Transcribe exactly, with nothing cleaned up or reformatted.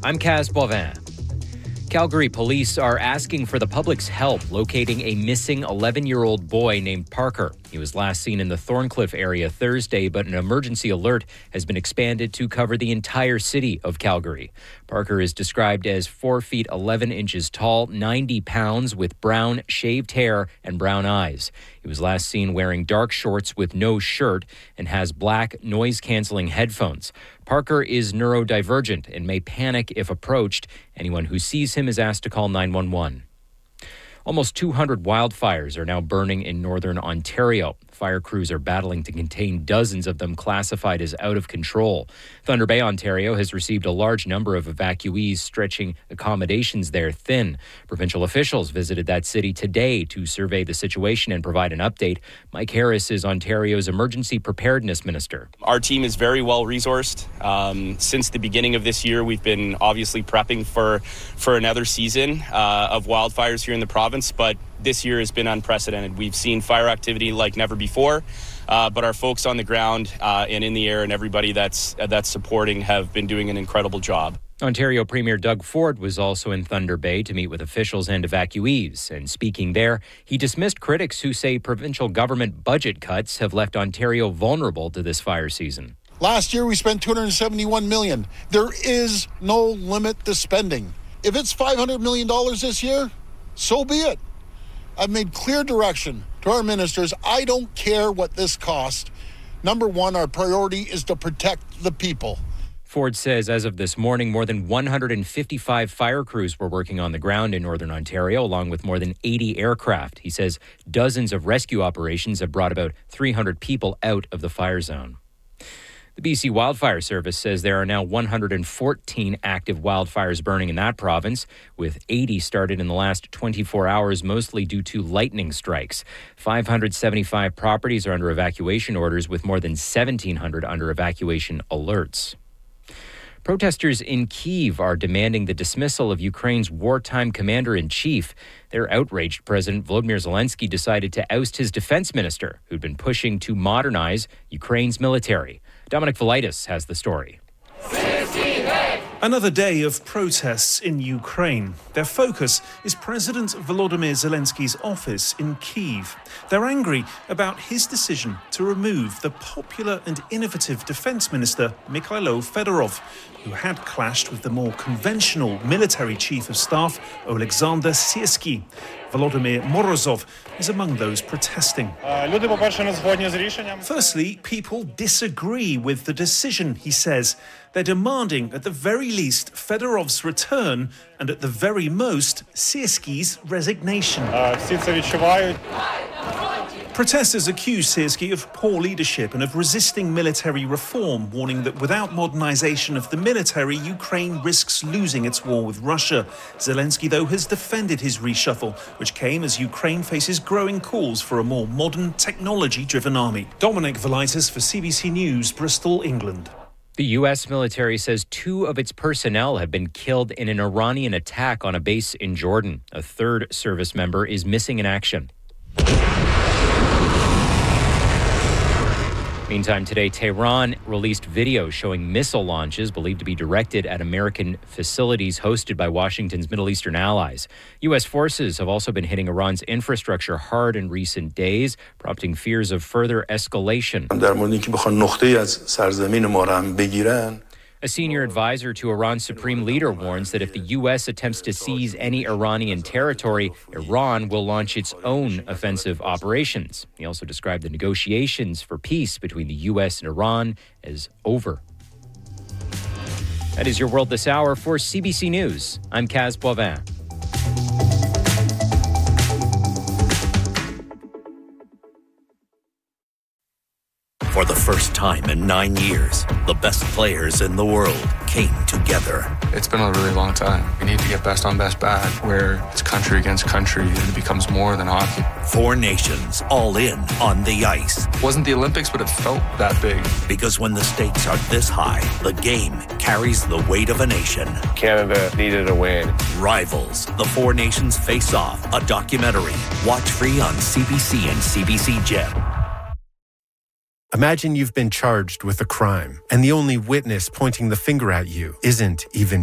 I'm Kaz Boivin. Calgary police are asking for the public's help locating a missing eleven-year-old boy named Parker. He was last seen in the Thorncliffe area Thursday, but an emergency alert has been expanded to cover the entire city of Calgary. Parker is described as four feet eleven inches tall, ninety pounds, with brown shaved hair and brown eyes. He was last seen wearing dark shorts with no shirt and has black noise-canceling headphones. Parker is neurodivergent and may panic if approached. Anyone who sees him is asked to call nine one one. Almost two hundred wildfires are now burning in northern Ontario. Fire crews are battling to contain dozens of them classified as out of control. Thunder Bay, Ontario has received a large number of evacuees, stretching accommodations there thin. Provincial officials visited that city today to survey the situation and provide an update. Mike Harris is Ontario's emergency preparedness minister. Our team is very well resourced. Um, since the beginning of this year, we've been obviously prepping for, for another season uh, of wildfires here in the province, but this year has been unprecedented. We've seen fire activity like never before, uh, but our folks on the ground uh, and in the air and everybody that's uh, that's supporting have been doing an incredible job. Ontario Premier Doug Ford was also in Thunder Bay to meet with officials and evacuees. And speaking there, he dismissed critics who say provincial government budget cuts have left Ontario vulnerable to this fire season. Last year, we spent two hundred seventy-one million dollars. There is no limit to spending. If it's five hundred million dollars this year, so be it. I've made clear direction to our ministers. I don't care what this costs. Number one, our priority is to protect the people. Ford says as of this morning, more than one hundred fifty-five fire crews were working on the ground in northern Ontario, along with more than eighty aircraft. He says dozens of rescue operations have brought about three hundred people out of the fire zone. The B C Wildfire Service says there are now one hundred fourteen active wildfires burning in that province, with eighty started in the last twenty-four hours, mostly due to lightning strikes. five hundred seventy-five properties are under evacuation orders, with more than seventeen hundred under evacuation alerts. Protesters in Kyiv are demanding the dismissal of Ukraine's wartime commander-in-chief. Their outraged President Volodymyr Zelensky decided to oust his defense minister, who'd been pushing to modernize Ukraine's military. Dominic Velitis has the story. Another day of protests in Ukraine. Their focus is President Volodymyr Zelensky's office in Kyiv. They're angry about his decision to remove the popular and innovative defense minister Mikhailo Fedorov, who had clashed with the more conventional military chief of staff Alexander Syrsky. Volodymyr Morozov is among those protesting. Firstly, people disagree with the decision, he says. They're demanding, at the very least, Fedorov's return and, at the very most, Syrsky's resignation. Protesters accuse Syrsky of poor leadership and of resisting military reform, warning that without modernisation of the military, Ukraine risks losing its war with Russia. Zelensky, though, has defended his reshuffle, which came as Ukraine faces growing calls for a more modern, technology-driven army. Dominic Velitis for C B C News, Bristol, England. The U S military says two of its personnel have been killed in an Iranian attack on a base in Jordan. A third service member is missing in action. Meantime, today, Tehran released video showing missile launches believed to be directed at American facilities hosted by Washington's Middle Eastern allies. U S forces have also been hitting Iran's infrastructure hard in recent days, prompting fears of further escalation. A senior advisor to Iran's supreme leader warns that if the U S attempts to seize any Iranian territory, Iran will launch its own offensive operations. He also described the negotiations for peace between the U S and Iran as over. That is your world this hour. For C B C News, I'm Kaz Boivin. For the first time in nine years, the best players in the world came together. It's been a really long time. We need to get best on best back, where it's country against country and it becomes more than hockey. Four nations all in on the ice. It wasn't the Olympics, but it felt that big. Because when the stakes are this high, the game carries the weight of a nation. Canada needed a win. Rivals, the Four Nations Face Off, a documentary. Watch free on C B C and C B C Gem. Imagine you've been charged with a crime, and the only witness pointing the finger at you isn't even